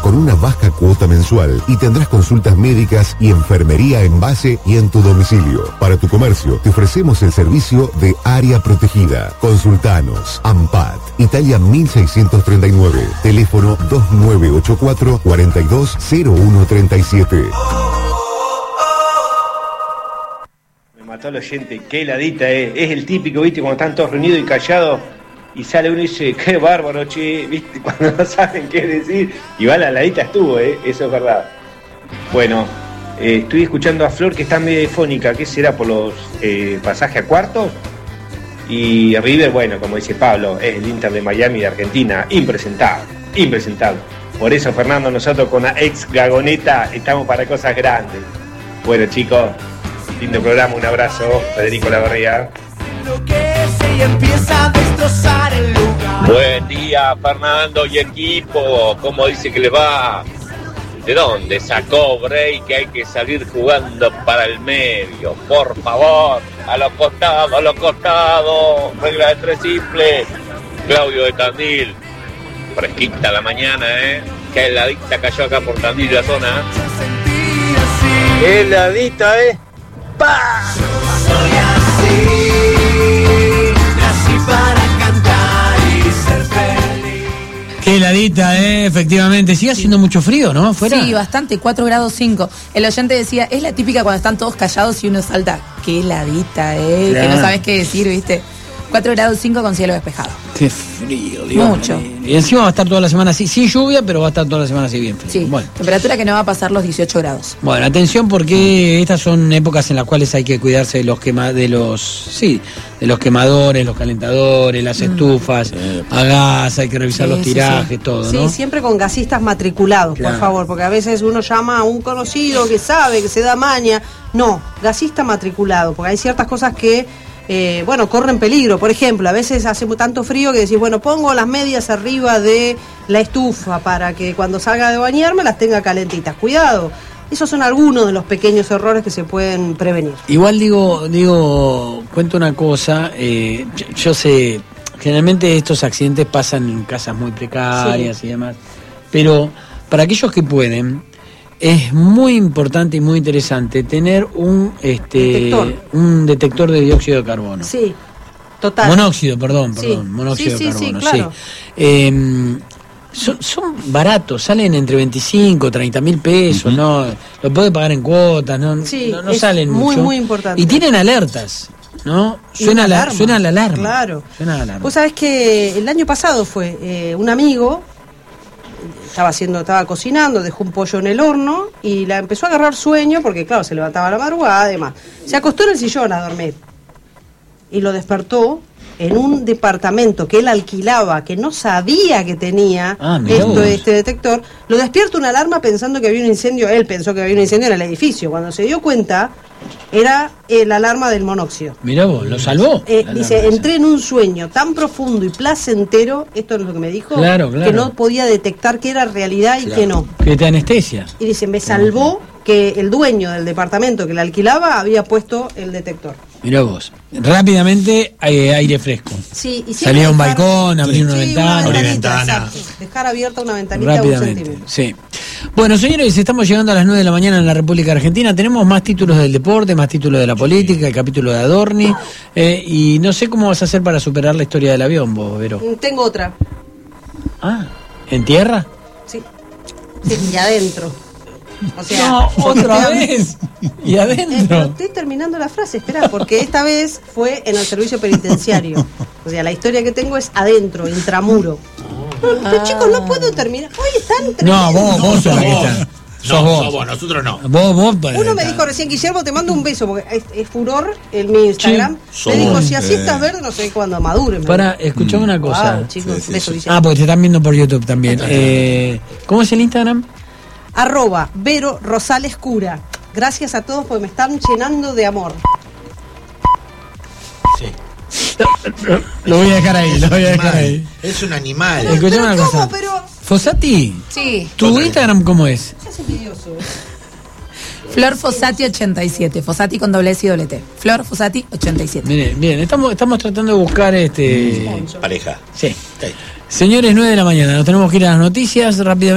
con una baja cuota mensual y tendrás consultas médicas y enfermería en base y en tu domicilio. Para tu comercio, te ofrecemos el servicio de área protegida. Consultanos. AMPAT, Italia 1639. Teléfono 2984-420137. Me mató el oyente, qué heladita es el típico, viste, cuando están todos reunidos y callados y sale uno y dice, qué bárbaro, che, viste, cuando no saben qué decir, y va la heladita estuvo, eso es verdad. Bueno, estoy escuchando a Flor que está medio fónica, ¿qué será por los pasajes a cuartos? Y River, bueno, como dice Pablo, es el Inter de Miami de Argentina, impresentable. Por eso, Fernando, nosotros con la ex Gagoneta estamos para cosas grandes. Bueno, chicos, lindo programa, un abrazo, Federico Lavarría. Buen día, Fernando y equipo, ¿cómo dice que le va? ¿De dónde sacó Bray que hay que salir jugando para el medio? Por favor, a los costados, regla de 3 simple. Claudio de Tandil, fresquita la mañana, que heladita cayó acá por Tandil la zona. Heladita, ¡pa! Soy así, nací para cantar y ser feliz. Qué heladita, efectivamente. Sigue haciendo mucho frío, ¿no? ¿Fuera? Sí, bastante, 4 grados 5. El oyente decía, es la típica cuando están todos callados y uno salta. Qué heladita, claro. Que no sabes qué decir, ¿viste? 4 grados 5 con cielo despejado. Qué frío, Dios. Mucho. Y encima va a estar toda la semana así, sin lluvia, pero va a estar toda la semana así bien frío. Sí, bueno. Temperatura que no va a pasar los 18 grados. Bueno, atención porque estas son épocas en las cuales hay que cuidarse de los quemadores, los calentadores, las estufas, a gas, hay que revisar los tirajes, todo, ¿no? Sí, siempre con gasistas matriculados, por favor, porque a veces uno llama a un conocido que sabe, que se da maña. No, gasista matriculado, porque hay ciertas cosas que corren peligro. Por ejemplo, a veces hace tanto frío que decís, bueno, pongo las medias arriba de la estufa para que cuando salga de bañarme las tenga calentitas. Cuidado, esos son algunos de los pequeños errores que se pueden prevenir. Igual digo, cuento una cosa, yo sé, generalmente estos accidentes pasan en casas muy precarias y demás, pero para aquellos que pueden, es muy importante y muy interesante tener un detector de dióxido de carbono. Sí, total. Monóxido de carbono, claro. Son baratos, salen entre 25, 30 mil pesos, no lo puede pagar en cuotas, no salen mucho. Muy importante. Y tienen alertas, ¿no? Suena la alarma. Claro. Suena la alarma. Vos sabés que el año pasado fue un amigo, estaba cocinando, dejó un pollo en el horno y la empezó a agarrar sueño porque, claro, se levantaba a la madrugada, además. Se acostó en el sillón a dormir y lo despertó en un departamento que él alquilaba, que no sabía que tenía este detector. Lo despierta una alarma pensando que había un incendio. Él pensó que había un incendio en el edificio. Cuando se dio cuenta, era la alarma del monóxido. Mirá vos, ¿lo salvó? Dice, entré en un sueño tan profundo y placentero, esto es lo que me dijo, claro. Que no podía detectar que era realidad y que no. Que te anestesia. Y dice, me salvó que el dueño del departamento que le alquilaba había puesto el detector. Mirá vos, rápidamente aire fresco. Sí, y salía a un balcón, abrir una ventana. Dejar abierta una ventanita de 1 centímetro. Sí. Bueno, señores, estamos llegando a las 9 de la mañana en la República Argentina. Tenemos más títulos del deporte, más títulos de la política, el capítulo de Adorni. Y no sé cómo vas a hacer para superar la historia del avión, vos, Vero. Tengo otra. ¿En tierra? Sí, y adentro. O sea, no, otra vez. Y adentro. Pero estoy terminando la frase, espera, porque esta vez fue en el servicio penitenciario. O sea, la historia que tengo es adentro, intramuro. Pero chicos, no puedo terminar. Hoy están tremendos. No, vos sos la que está. Sos vos, nosotros no. Vos Uno me dijo recién, Guillermo, te mando un beso, porque es furor en mi Instagram. Sí, me dijo, si así estás verde, no sé cuándo madure. Para, escuchame una cosa. Wow, chicos, beso, porque te están viendo por YouTube también. ¿Cómo es el Instagram? @Vero Rosales Cura. Gracias a todos porque me están llenando de amor. Sí. Lo voy a dejar ahí, Es un animal. Escuchame una cosa. Fossati. Sí. ¿Tu Instagram cómo es? Es envidioso. Flor Fossati 87. Fossati con doble S y doble T. Flor Fossati 87. Bien. Estamos tratando de buscar pareja. Sí. Señores, 9 de la mañana. Nos tenemos que ir a las noticias rápidamente.